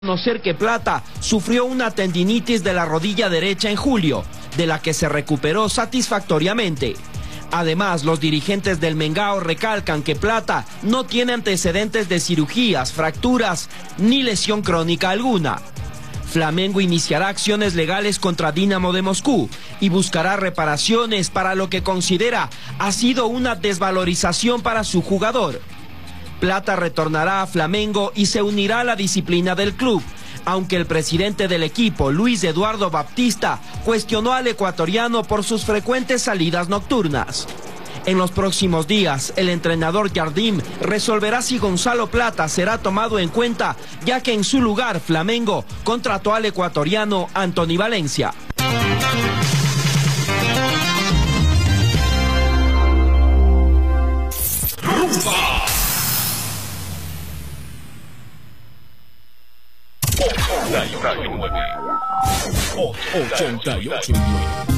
Conocer que Plata sufrió una tendinitis de la rodilla derecha en julio, de la que se recuperó satisfactoriamente. Además, los dirigentes del Mengao recalcan que Plata no tiene antecedentes de cirugías, fracturas ni lesión crónica alguna. Flamengo iniciará acciones legales contra Dinamo de Moscú y buscará reparaciones para lo que considera ha sido una desvalorización para su jugador. Plata retornará a Flamengo y se unirá a la disciplina del club, aunque el presidente del equipo, Luis Eduardo Baptista, cuestionó al ecuatoriano por sus frecuentes salidas nocturnas. En los próximos días, el entrenador Jardim resolverá si Gonzalo Plata será tomado en cuenta, ya que en su lugar Flamengo contrató al ecuatoriano Anthony Valencia. ¡88.9!